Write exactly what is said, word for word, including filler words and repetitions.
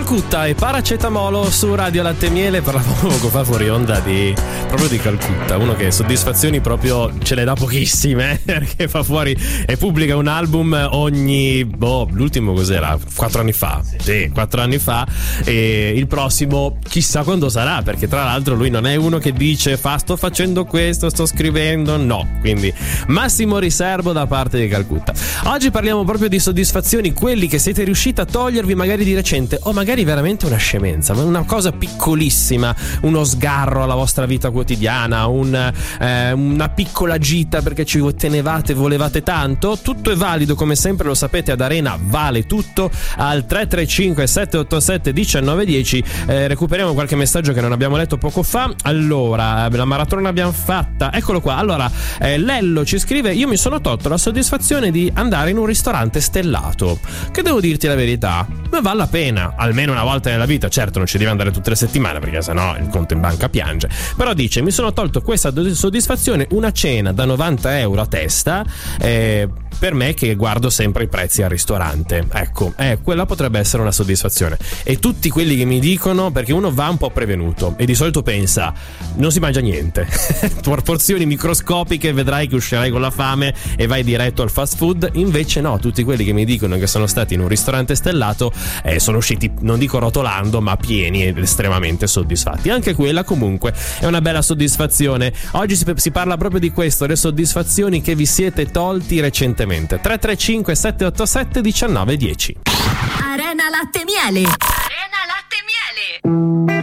Calcutta e paracetamolo su Radio Latte e Miele. Parlavamo poco fa fuori onda di proprio di Calcutta, uno che soddisfazioni proprio ce ne dà pochissime, perché fa fuori e pubblica un album ogni boh, l'ultimo cos'era? Quattro anni fa. Sì, quattro anni fa. E il prossimo chissà quando sarà, perché tra l'altro lui non è uno che dice fa sto facendo questo, sto scrivendo, no. Quindi massimo riservo da parte di Calcutta. Oggi parliamo proprio di soddisfazioni, quelli che siete riusciti a togliervi magari di recente, o magari veramente una scemenza, una cosa piccolissima, uno sgarro alla vostra vita quotidiana, un, eh, una piccola gita perché ci tenevate, volevate tanto. Tutto è valido, come sempre lo sapete, ad Arena vale tutto. Al tre tre cinque sette otto sette uno nove uno zero eh, recuperiamo qualche messaggio che non abbiamo letto poco fa. Allora, la maratona l'abbiamo fatta, eccolo qua. Allora, eh, Lello ci scrive: io mi sono tolto la soddisfazione di andare in un ristorante stellato, che devo dirti la verità, ma vale la pena almeno una volta nella vita. Certo, non ci devi andare tutte le settimane, perché sennò il conto in banca piange. Però dice: mi sono tolto questa soddisfazione, una cena da novanta euro a testa, eh, per me che guardo sempre i prezzi al ristorante. Ecco, eh, quella potrebbe essere una soddisfazione. E tutti quelli che mi dicono, perché uno va un po' prevenuto e di solito pensa non si mangia niente, porzioni microscopiche, vedrai che uscirai con la fame e vai diretto al fast food. Invece no, tutti quelli che mi dicono che sono stati in un ristorante stellato eh, sono usciti, non dico rotolando, ma pieni ed estremamente soddisfatti. Anche quella comunque è una bella soddisfazione. Oggi si, si parla proprio di questo, le soddisfazioni che vi siete tolti recentemente. Tre tre cinque sette otto sette uno nove uno zero. Arena Latte e Miele. Arena Latte e Miele.